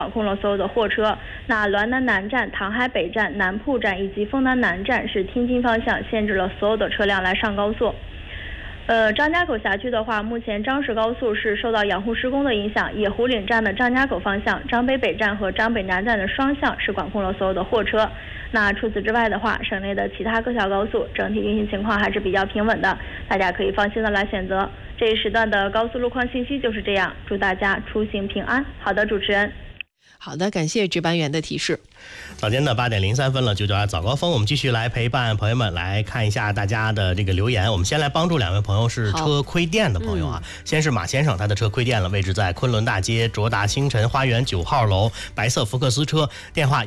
管控了所有的货车。那滦南南站、唐海北站、南铺站以及丰南南站是天津方向限制了所有的车辆来上高速。张家口辖区的话，目前张石高速是受到养护施工的影响，野湖岭站的张家口方向、张北北站和张北南站的双向是管控了所有的货车。那除此之外的话，省内的其他各条高速整体运行情况还是比较平稳的，大家可以放心的来选择。这一时段的高速路况信息就是这样，祝大家出行平安。好的，主持人。 好的，感谢值班员的提示。 早间的8点03分了，992早高峰，我们继续来陪伴朋友们来看一下大家的这个留言。我们先来帮助2位朋友是车亏电的朋友啊。先是马先生，他的车亏电了，位置在昆仑大街卓达星辰花园9号楼，白色福克斯车，电话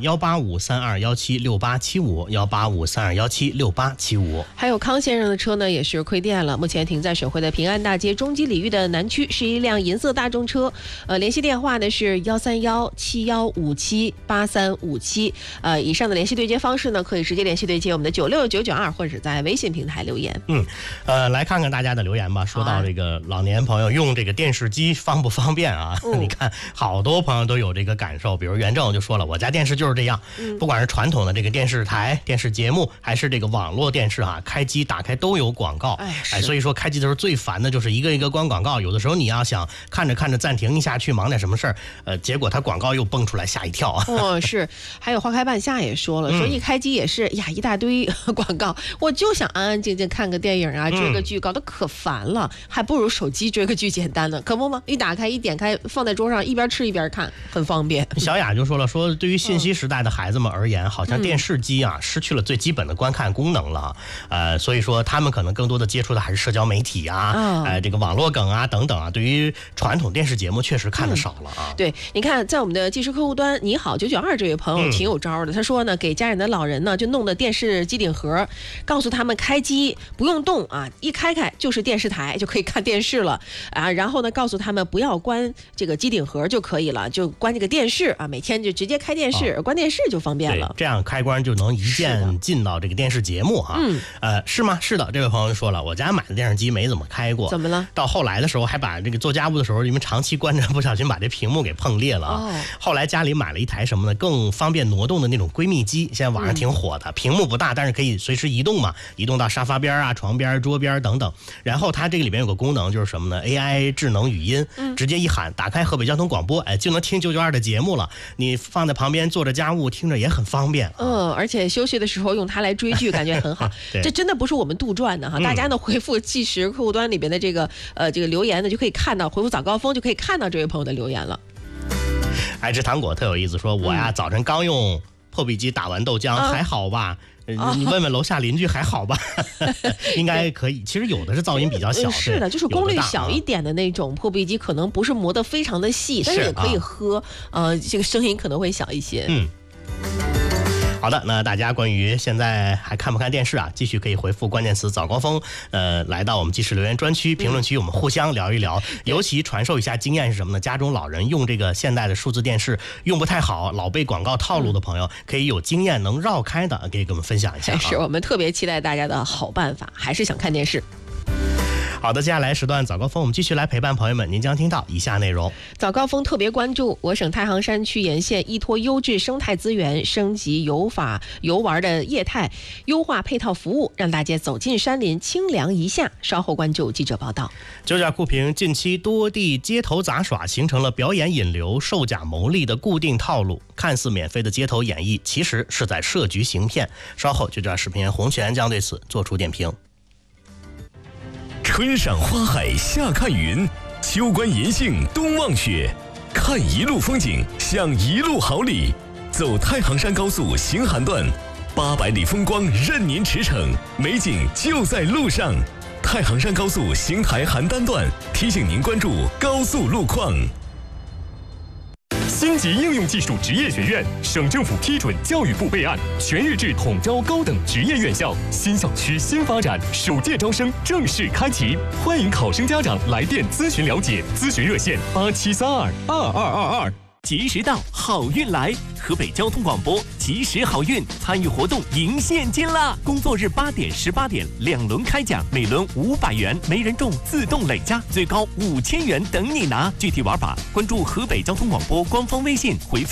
18532176875，18532176875。 还有康先生的车呢也是亏电了，目前停在省会的平安大街中基里域的南区，是一辆银色大众车。联系电话呢是13171578357。以上的联系对接方式呢，可以直接联系对接我们的96992，或者是在微信平台留言。 来看看大家的留言吧。说到这个老年朋友用这个电视机方不方便啊？你看好多朋友都有这个感受，比如袁正就说了，我家电视就是这样，不管是传统的这个电视台电视节目，还是这个网络电视啊，开机打开都有广告。所以说开机的时候最烦的就是一个一个关广告，有的时候你要想看着看着暂停一下去忙点什么事儿，结果它广告又蹦出来吓一跳啊。 是。还有花开半夏也说了，说一开机也是呀一大堆广告，我就想安安静静看个电影啊，追个剧，搞得可烦了，还不如手机追个剧简单呢，可不吗？一打开一点开放在桌上，一边吃一边看，很方便。 小雅就说了，说对于信息时代的孩子们而言，好像电视机啊失去了最基本的观看功能了，所以说他们可能更多的接触的还是社交媒体啊，这个网络梗啊等等啊，对于传统电视节目确实看得少了啊。 对，你看在我们的即时客户端，你好992这位朋友挺有招的，他说呢，给家里的老人呢就弄的电视机顶盒，告诉他们开机不用动啊，一开就是电视台，就可以看电视了啊。然后呢，告诉他们不要关这个机顶盒就可以了，就关这个电视啊，每天就直接开电视，关电视就方便了。 这样开关就能一键进到这个电视节目啊。是吗？是的，这位朋友说了，我家买的电视机没怎么开过， 怎么了？ 到后来的时候还把这个做家务的时候，因为长期关着，不小心把这屏幕给碰裂了啊。后来家里买了一台什么呢？更方便挪动的那种闺蜜机，现在网上挺火的，屏幕不大，但是可以随时移动嘛，移动到沙发边啊、床边、桌边等等。然后它这个里面有个功能就是什么呢 ？AI 智能语音，直接一喊，打开河北交通广播，就能听992的节目了。你放在旁边做着家务，听着也很方便。 而且休息的时候用它来追剧，感觉很好。这真的不是我们杜撰的哈，大家呢回复即时客户端里边的这个留言呢，就可以看到，回复早高峰就可以看到这位朋友的留言了。 爱吃糖果特有意思，说我呀早晨刚用破壁机打完豆浆，还好吧？你问问楼下邻居还好吧？应该可以。其实有的是噪音比较小， 是的，就是功率小一点的那种破壁机，可能不是磨得非常的细，但是也可以喝。这个声音可能会小一些。 好的，那大家关于现在还看不看电视啊，继续可以回复关键词早高峰，来到我们即时留言专区、评论区，我们互相聊一聊，尤其传授一下经验是什么呢？家中老人用这个现代的数字电视用不太好，老被广告套路的朋友，可以有经验能绕开的，可以给我们分享一下。 是我们特别期待大家的好办法，还是想看电视。 好的，接下来时段早高峰，我们继续来陪伴朋友们，您将听到以下内容。 早高峰特别关注我省太行山区沿线依托优质生态资源，升级游玩的业态，优化配套服务，让大家走进山林，清凉一下。稍后关注记者报道。 九甲酷评近期多地街头杂耍形成了表演引流、售假牟利的固定套路，看似免费的街头演绎，其实是在设局行骗。稍后九甲视频人洪泉将对此做出点评。 春赏花海夏看云，秋观银杏冬望雪，看一路风景，享一路好礼。走太行山高速行韩段，800里风光任您驰骋，美景就在路上。太行山高速邢台邯郸段提醒您关注高速路况。 星级应用技术职业学院，省政府批准，教育部备案，全日制统招高等职业院校，新校区新发展，首届招生正式开启，欢迎考生家长来电咨询了解，咨询热线87322222。 及时到，好运来！河北交通广播及时好运参与活动赢现金啦！工作日8点、18点2轮开奖，每轮500元，没人中自动累加，最高5000元等你拿。具体玩法关注河北交通广播官方微信，回复